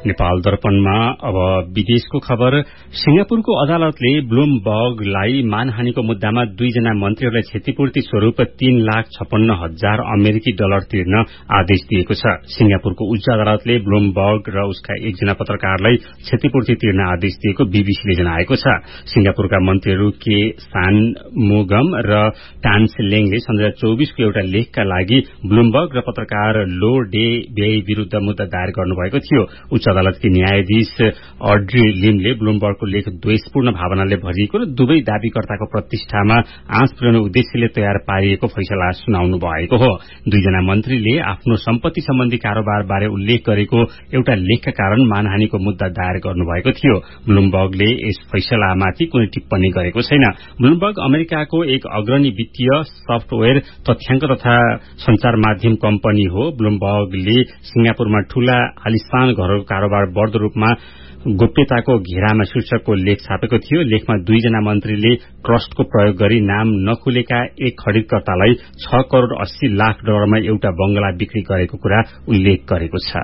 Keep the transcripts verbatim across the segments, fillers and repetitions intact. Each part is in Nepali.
नेपाल दर्पणमा अब विदेशको खबर। सिंगापुरको अदालतले ब्लुमबर्गलाई मानहानिको मुद्दामा दुईजना मन्त्रीहरूलाई क्षतिपूर्ति स्वरूप तीन लाख छप्पन्न हजार अमेरिकी डलर तिर्न आदेश दिएको छ। सिंगापुरको उच्च अदालतले ब्लुमबर्ग र उसका एकजना पत्रकारलाई क्षतिपूर्ति तिर्न आदेश दिएको बीबीसीले जनाएको छ। सिंगापुरका मन्त्रीहरू के सानमुगम र टान्स लेङले सन् दुई हजार चौबीसको एउटा लेखका लागि ब्लुमबर्ग र पत्रकार लो डे बेई विरूद्ध मुद्दा दायर गर्नुभएको थियो। उच्च अदालतकी न्यायाधीश अड्री लिमले ब्लुमबर्गको लेख द्वेषपूर्ण भावनाले भरिएको र दुवै दावीकर्ताको प्रतिष्ठामा आँच पुर्याउने उद्देश्यले तयार पारिएको फैसला सुनाउनु भएको हो। दुईजना मन्त्रीले आफ्नो सम्पत्ति सम्बन्धी कारोबारबारे उल्लेख गरेको एउटा लेखका कारण मानहानिको मुद्दा दायर गर्नुभएको थियो। ब्लुमबर्गले यस फैसलामाथि कुनै टिप्पणी गरेको छैन। ब्लुमबर्ग अमेरिकाको एक अग्रणी वित्तीय सफ्टवेयर तथ्याङ्क तथा संचार माध्यम कम्पनी हो। ब्लुमबर्गले सिंगापुरमा ठूला आलिशान घरको कारोबार बढ़दो रूपमा गोप्यताको घेरामा शीर्षकको लेख छापेको थियो। लेखमा दुईजना मन्त्रीले ट्रस्टको प्रयोग गरी नाम नखुलेका एक खरिदकर्तालाई छ करोड़ अस्सी लाख डलरमा एउटा बंगला बिक्री गरेको कुरा उल्लेख गरेको छ।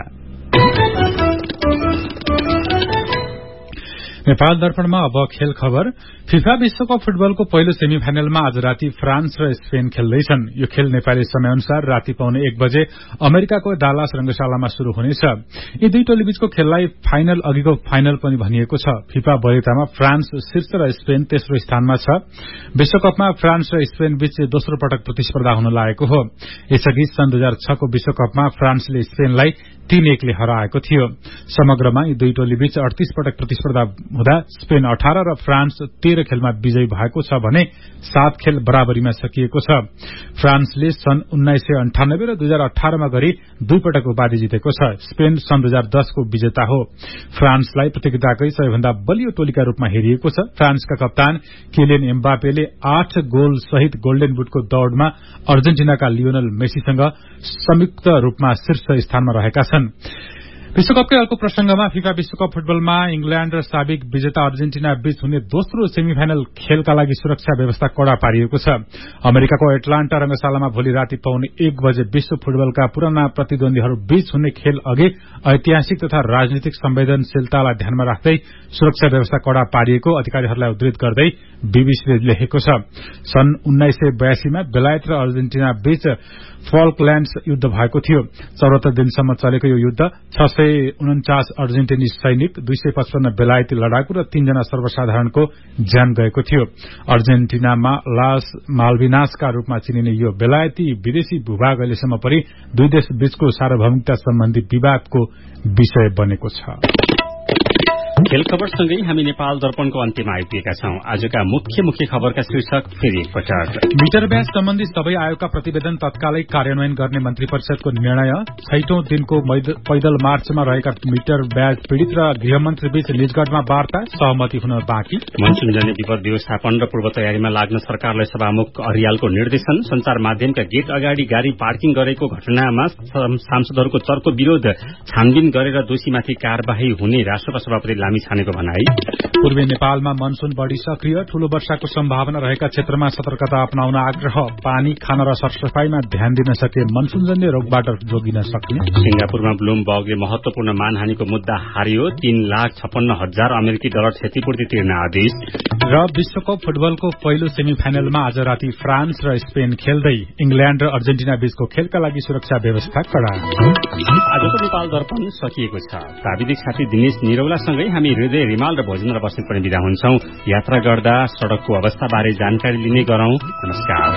नेपाल दर्पणमा अब खेल खबर। फिफा विश्वकप फुटबलको पहिलो सेमी फाइनलमा आज राति फ्रान्स र स्पेन खेल्दैछन्। यो खेल नेपाली समय अनुसार राति पाउने एक बजे अमेरिकाको डालास रंगशालामा शुरू हुनेछ। यी दुई टोलीबीचको खेललाई फाइनल अघिको फाइनल पनि भनिएको छ। फिफा वरियतामा फ्रान्स शीर्ष र स्पेन तेस्रो स्थानमा छ। विश्वकपमा फ्रान्स र स्पेन बीच दोस्रो पटक प्रतिस्पर्धा हुन लागेको हो। यसअघि सन् दुई हजार छको विश्वकपमा फ्रान्सले स्पेनलाई तीन एकले हराएको थियो। समग्रमा यी दुई टोलीबीच अडतीस पटक प्रतिस्पर्धा हुँदा स्पेन अठार र फ्रान्स तेह्र खेलमा विजयी भएको छ भने सात खेल बराबरीमा सकिएको छ। फ्रान्सले सन् उन्नाइस सय अन्ठानब्बे र दुई हजार अठारमा गरी दुई पटक उपाधि जितेको छ। स्पेन सन् दुई हजार दसको विजेता हो। फ्रान्सलाई प्रतियोगिताकै सबैभन्दा बलियो टोलीका रूपमा हेरिएको छ। फ्रान्सका कप्तान किलियन एम्बापेले आठ गोल सहित गोल्डन बुटको दौड़मा अर्जेन्टिनाका लियोनल मेसीसँग संयुक्त रूपमा शीर्ष स्थानमा रहेका छन्। विश्वकपकै अर्को प्रसंगमा फिफा विश्वकप फुटबलमा इंग्ल्याण्ड र साबिक विजेता अर्जेन्टिना बीच हुने दोस्रो सेमिफाइनल खेलका लागि सुरक्षा व्यवस्था कड़ा पारिएको छ। अमेरिकाको एटलान्टा रंगशालामा भोलि राति पाउने एक बजे विश्व फुटबलका पुराना प्रतिद्वन्दीहरू बीच हुने खेल अघि ऐतिहासिक तथा राजनीतिक संवेदनशीलतालाई ध्यानमा राख्दै सुरक्षा व्यवस्था कड़ा पारिएको अधिकारीहरूलाई उद्धृत गर्दै बीबीसीले लेखेको छ। सन् उन्नाइस सय बयासीमा बेलायत र अर्जेन्टिना बीच फल्कल्याण्ड्स युद्ध भएको थियो। चौरात्तर दिनसम्म चलेको यो युद्ध छ सय उन्चास अर्जेन्टिनी सैनिक, दुई सय पचपन्न बेलायती लडाकु र तीनजना सर्वसाधारणको ज्यान गएको थियो। अर्जेन्टिनामा लास माल्भिनासका रूपमा चिनिने यो बेलायती विदेशी भूभाग अहिलेसम्म पनि दुई देश बीचको सार्वभौमिकता सम्बन्धी विवादको विषय बनेको छ। खेल खबरसँगै हामी नेपाल दर्पणको अन्त्यमा आइपुगेका छौं। आजका मुख्य मुख्य खबरका शीर्षक फेरि एकपटक। मिटर ब्याज सम्बन्धी सबै आयोगका प्रतिवेदन तत्कालै कार्यान्वयन गर्ने मन्त्री परिषदको निर्णय। छैटौं दिनको पैदल मार्चमा रहेका मिटर ब्याज पीड़ित र गृहमन्त्री बीच निजगढमा वार्ता, सहमति हुन बाँकी। मनसूनजन्य विपद व्यवस्थापन र पूर्व तयारीमा लाग्न सरकारलाई सभामुख अरियालको निर्देशन। संचार माध्यमका गेट अगाडि गाड़ी पार्किङ गरेको घटनामा सांसदहरूको चर्को विरोध। छानबिन गरेर दोषीमाथि कार्यवाही हुने राष्ट्रपति सभापति लामी छानेको भनाई। पूर्वी नेपालमा मनसून बढ़ी सक्रिय, ठूलो वर्षाको सम्भावना रहेका क्षेत्रमा सतर्कता अपनाउन आग्रह। पानी, खाना र सरसफाईमा ध्यान दिन सके मनसूनजन्य रोगबाट जोगिन सक्ने। सिंगापुरमा ब्लुमबर्गले महत्वपूर्ण मानहानिको मुद्दा हारियो। तीन लाख छप्पन्न हजार अमेरिकी डलर क्षतिपूर्ति तिर्न आदेश। र विश्वकप फुटबलको पहिलो सेमिफाइनलमा आज राति फ्रान्स र स्पेन खेल्दै। इंग्ल्याण्ड र अर्जेन्टिना बीचको खेलका लागि सुरक्षा व्यवस्था कड़ा। आजको नेपाल दर्पण सकिएको छ। प्राविधिक साथी दिनेश निरौलासँगै हामी हृदय रिमाल र भोजन र बस्ने पनि विदा हुन्छौं। यात्रा गर्दा सड़कको अवस्थाबारे जानकारी लिने गरौं। नमस्कार।